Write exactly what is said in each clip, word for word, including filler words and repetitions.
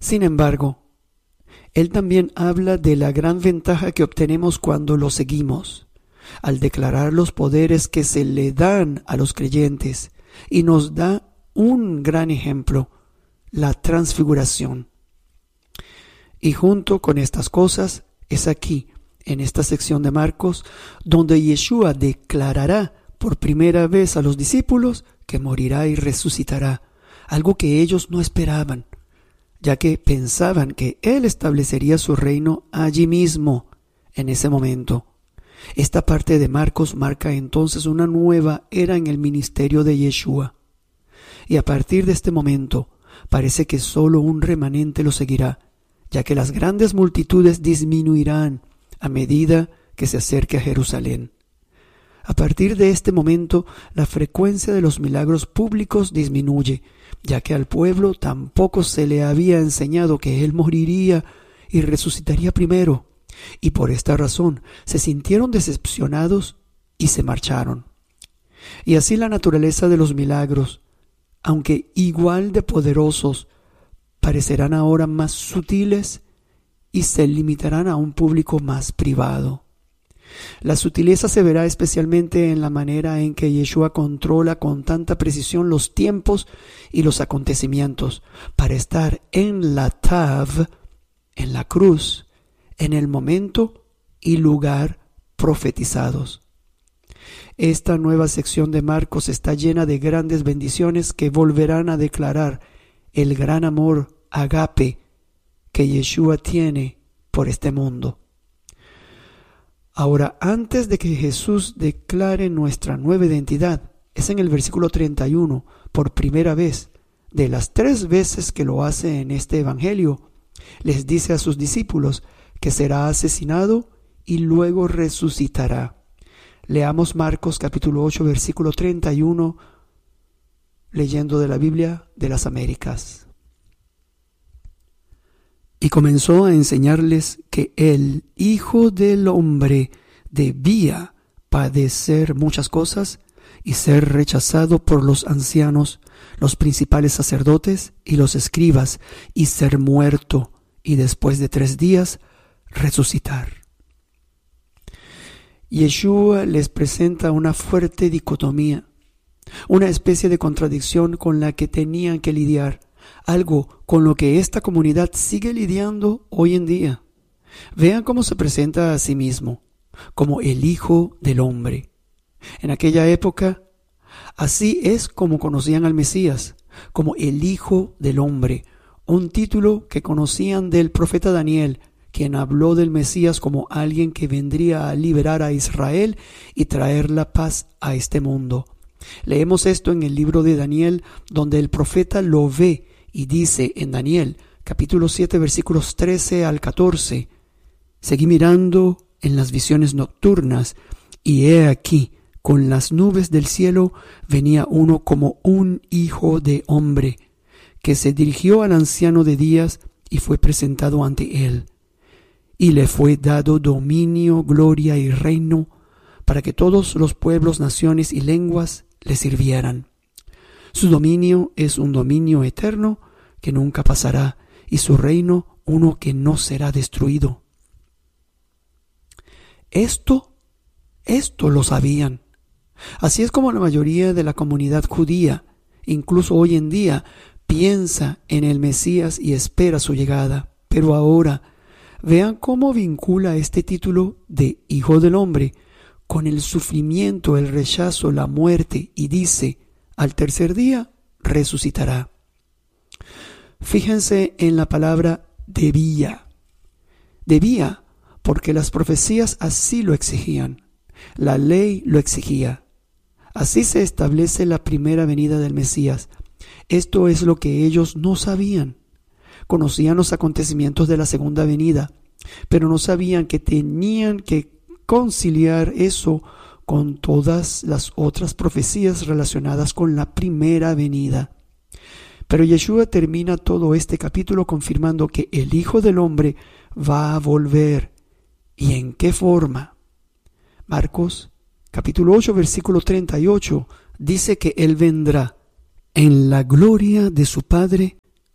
Sin embargo, él también habla de la gran ventaja que obtenemos cuando lo seguimos, al declarar los poderes que se le dan a los creyentes, y nos da un gran ejemplo, la transfiguración. Y junto con estas cosas, es aquí, en esta sección de Marcos, donde Yeshua declarará por primera vez a los discípulos que morirá y resucitará, algo que ellos no esperaban, ya que pensaban que Él establecería su reino allí mismo, en ese momento. Esta parte de Marcos marca entonces una nueva era en el ministerio de Yeshua. Y a partir de este momento, parece que solo un remanente lo seguirá, ya que las grandes multitudes disminuirán a medida que se acerque a Jerusalén. A partir de este momento, la frecuencia de los milagros públicos disminuye, ya que al pueblo tampoco se le había enseñado que Él moriría y resucitaría primero, y por esta razón se sintieron decepcionados y se marcharon. Y así la naturaleza de los milagros, aunque igual de poderosos, parecerán ahora más sutiles y se limitarán a un público más privado. La sutileza se verá especialmente en la manera en que Yeshua controla con tanta precisión los tiempos y los acontecimientos para estar en la Tav, en la cruz, en el momento y lugar profetizados. Esta nueva sección de Marcos está llena de grandes bendiciones que volverán a declarar el gran amor agape que Yeshua tiene por este mundo. Ahora, antes de que Jesús declare nuestra nueva identidad, es en el versículo treinta y uno, por primera vez, de las tres veces que lo hace en este evangelio, les dice a sus discípulos que será asesinado y luego resucitará. Leamos Marcos capítulo ocho, versículo treinta y uno, leyendo de la Biblia de las Américas. Y comenzó a enseñarles que el Hijo del Hombre debía padecer muchas cosas y ser rechazado por los ancianos, los principales sacerdotes y los escribas, y ser muerto, y después de tres días resucitar. Yeshua les presenta una fuerte dicotomía, una especie de contradicción con la que tenían que lidiar, algo con lo que esta comunidad sigue lidiando hoy en día. Vean cómo se presenta a sí mismo, como el Hijo del Hombre. En aquella época, así es como conocían al Mesías, como el Hijo del Hombre, un título que conocían del profeta Daniel, quien habló del Mesías como alguien que vendría a liberar a Israel y traer la paz a este mundo. Leemos esto en el libro de Daniel, donde el profeta lo ve y dice en Daniel, capítulo siete, versículos trece al catorce, seguí mirando en las visiones nocturnas, y he aquí, con las nubes del cielo venía uno como un hijo de hombre, que se dirigió al anciano de días y fue presentado ante él. Y le fue dado dominio, gloria y reino, para que todos los pueblos, naciones y lenguas le sirvieran. Su dominio es un dominio eterno que nunca pasará, y su reino uno que no será destruido. Esto, esto lo sabían. Así es como la mayoría de la comunidad judía, incluso hoy en día, piensa en el Mesías y espera su llegada. Pero ahora, vean cómo vincula este título de Hijo del Hombre con el sufrimiento, el rechazo, la muerte, y dice, al tercer día resucitará. Fíjense en la palabra debía. Debía porque las profecías así lo exigían. La ley lo exigía. Así se establece la primera venida del Mesías. Esto es lo que ellos no sabían. Conocían los acontecimientos de la segunda venida, pero no sabían que tenían que conciliar eso con todas las otras profecías relacionadas con la primera venida. Pero Yeshua termina todo este capítulo confirmando que el Hijo del Hombre va a volver. ¿Y en qué forma? Marcos capítulo ocho, versículo treinta y ocho dice que Él vendrá en la gloria de su Padre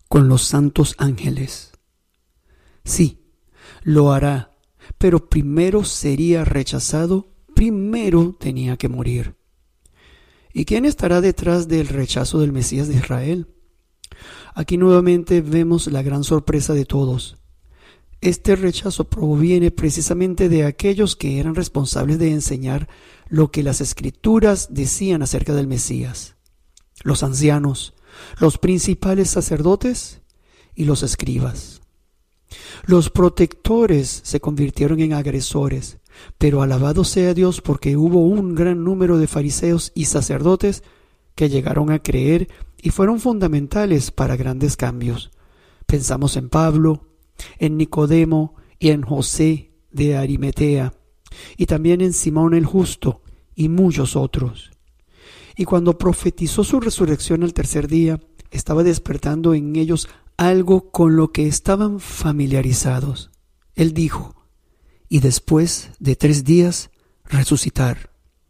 con los santos ángeles. Sí, lo hará, pero primero sería rechazado, primero tenía que morir. ¿Y quién estará detrás del rechazo del Mesías de Israel? Aquí nuevamente vemos la gran sorpresa de todos. Este rechazo proviene precisamente de aquellos que eran responsables de enseñar lo que las Escrituras decían acerca del Mesías: los ancianos, los principales sacerdotes y los escribas. Los protectores se convirtieron en agresores, pero alabado sea Dios porque hubo un gran número de fariseos y sacerdotes que llegaron a creer y fueron fundamentales para grandes cambios. Pensamos en Pablo, en Nicodemo y en José de Arimatea, y también en Simón el Justo y muchos otros. Y cuando profetizó su resurrección al tercer día, estaba despertando en ellos algo con lo que estaban familiarizados. Él dijo: y después de tres días resucitar.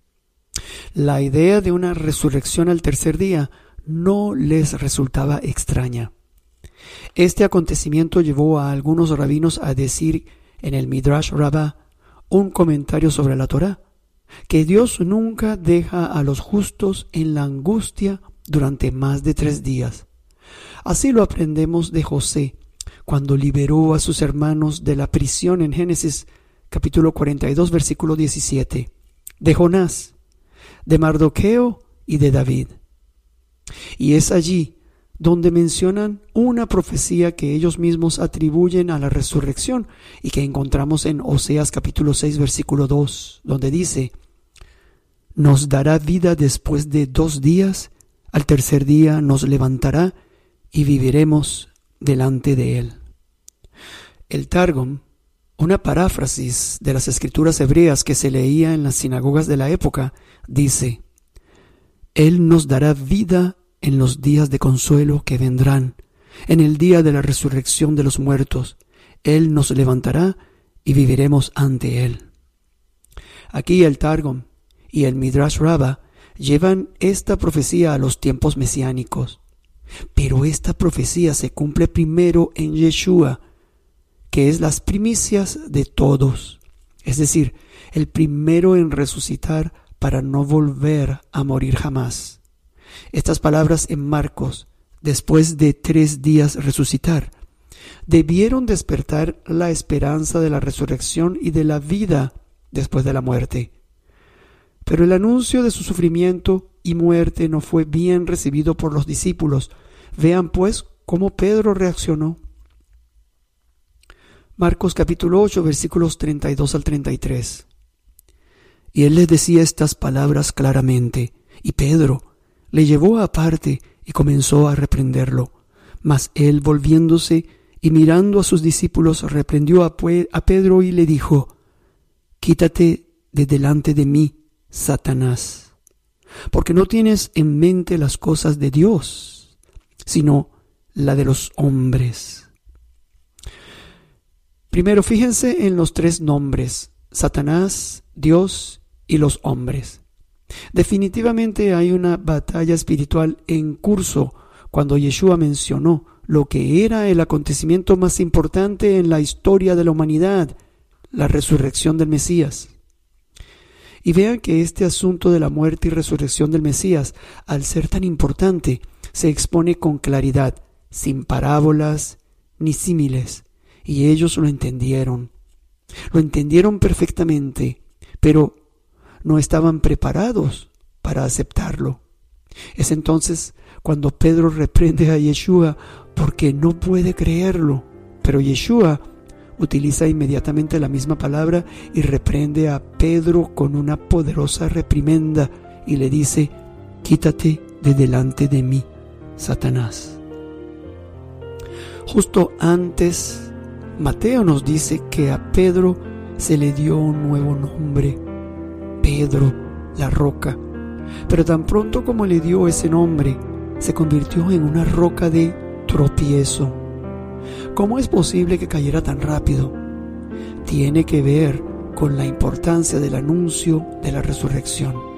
La idea de una resurrección al tercer día no les resultaba extraña. Este acontecimiento llevó a algunos rabinos a decir en el Midrash Rabbah, un comentario sobre la Torá, que Dios nunca deja a los justos en la angustia durante más de tres días. Así lo aprendemos de José, cuando liberó a sus hermanos de la prisión en Génesis capítulo cuarenta y dos, versículo diecisiete, de Jonás, de Mardoqueo y de David. Y es allí donde mencionan una profecía que ellos mismos atribuyen a la resurrección y que encontramos en Oseas capítulo seis, versículo dos, donde dice: nos dará vida después de dos días, al tercer día nos levantará y viviremos delante de él. El Targum, una paráfrasis de las escrituras hebreas que se leía en las sinagogas de la época, dice: Él nos dará vida en los días de consuelo que vendrán, en el día de la resurrección de los muertos. Él nos levantará y viviremos ante Él. Aquí el Targum y el Midrash Rabbah llevan esta profecía a los tiempos mesiánicos. Pero esta profecía se cumple primero en Yeshua, que es las primicias de todos, es decir, el primero en resucitar para no volver a morir jamás. Estas palabras en Marcos, después de tres días resucitar, debieron despertar la esperanza de la resurrección y de la vida después de la muerte. Pero el anuncio de su sufrimiento y muerte no fue bien recibido por los discípulos. Vean pues cómo Pedro reaccionó. Marcos capítulo ocho, versículos treinta y dos al treinta y tres. Y él les decía estas palabras claramente, y Pedro le llevó aparte y comenzó a reprenderlo. Mas él, volviéndose y mirando a sus discípulos, reprendió a, a Pedro y le dijo: Quítate de delante de mí, Satanás, porque no tienes en mente las cosas de Dios, sino la de los hombres. Primero, fíjense en los tres nombres: Satanás, Dios y los hombres. Definitivamente hay una batalla espiritual en curso cuando Yeshua mencionó lo que era el acontecimiento más importante en la historia de la humanidad, la resurrección del Mesías. Y vean que este asunto de la muerte y resurrección del Mesías, al ser tan importante, se expone con claridad, sin parábolas ni símiles, y ellos lo entendieron. Lo entendieron perfectamente, pero no estaban preparados para aceptarlo. Es entonces cuando Pedro reprende a Yeshua porque no puede creerlo, pero Yeshua utiliza inmediatamente la misma palabra y reprende a Pedro con una poderosa reprimenda y le dice: quítate de delante de mí, Satanás. Justo antes, Mateo nos dice que a Pedro se le dio un nuevo nombre: Pedro, la roca. Pero tan pronto como le dio ese nombre, se convirtió en una roca de tropiezo. ¿Cómo es posible que cayera tan rápido? Tiene que ver con la importancia del anuncio de la resurrección.